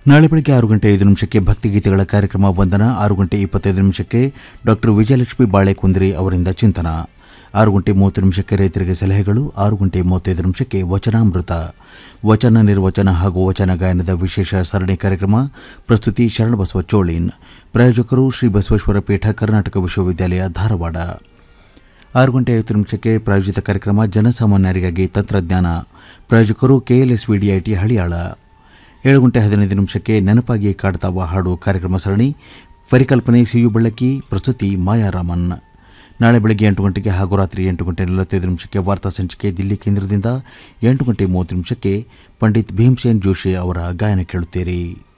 ನಾಳೆ ಬೆಳಗ್ಗೆ 6:05 ಭಕ್ತಿಗೀತೆಗಳ ಕಾರ್ಯಕ್ರಮ ವಂದನ. 6:25 ಡಾಕ್ಟರ್ ವಿಜಯಲಕ್ಷ್ಮಿ ಬಾಳೆಕುಂದ್ರಿ ಅವರಿಂದ ಚಿಂತನ. 6:30 ರೈತರಿಗೆ ಸಲಹೆಗಳು. 6:35 ವಚನಾಮೃತ, ವಚನ ನಿರ್ವಚನ ಹಾಗೂ ವಚನ ಗಾಯನದ ವಿಶೇಷ ಸರಣಿ ಕಾರ್ಯಕ್ರಮ. ಪ್ರಸ್ತುತಿ ಶರಣಬಸವ ಚೋಳಿನ್. ಪ್ರಾಯೋಜಕರು ಶ್ರೀ ಬಸವೇಶ್ವರ ಪೀಠ, ಕರ್ನಾಟಕ ವಿಶ್ವವಿದ್ಯಾಲಯ, ಧಾರವಾಡ. 6:50 ಪ್ರಾಯೋಜಿತ ಕಾರ್ಯಕ್ರಮ ಜನಸಾಮಾನ್ಯರಿಗಾಗಿ ತಂತ್ರಜ್ಞಾನ. ಪ್ರಾಯೋಜಕರು KLSVDIT ಹಳಿಯಾಳ. 7:15 ನೆನಪಾಗಿ ಕಾಡ್ತಾವ ಹಾಡು ಕಾರ್ಯಕ್ರಮ ಸರಣಿ. ಪರಿಕಲ್ಪನೆ ಸಿಯು ಬೆಳ್ಳಕ್ಕಿ, ಪ್ರಸ್ತುತಿ ಮಾಯಾರಾಮನ್. ನಾಳೆ ಬೆಳಗ್ಗೆ 8 ಗಂಟೆಗೆ ಹಾಗೂ ರಾತ್ರಿ 8:45 ವಾರ್ತಾ ಸಂಚಿಕೆ ದಿಲ್ಲಿ ಕೇಂದ್ರದಿಂದ. 8:30 ಪಂಡಿತ್ ಭೀಮ್ಸೇನ್ ಜೋಶಿ ಅವರ ಗಾಯನ ಕೇಳುತ್ತೀರಿ.